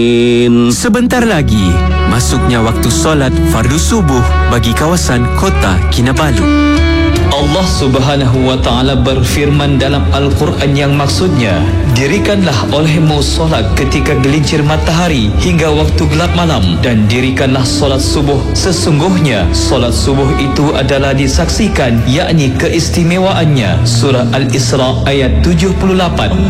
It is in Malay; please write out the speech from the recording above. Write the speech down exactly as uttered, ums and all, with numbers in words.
Sebentar lagi, masuknya waktu solat fardu subuh bagi kawasan kota Kinabalu. Allah Subhanahu wa Ta'ala berfirman dalam Al-Quran yang maksudnya, dirikanlah olehmu solat ketika gelincir matahari hingga waktu gelap malam, dan dirikanlah solat subuh. Sesungguhnya solat subuh itu adalah disaksikan, yakni keistimewaannya. Surah Al-Isra ayat tujuh puluh lapan.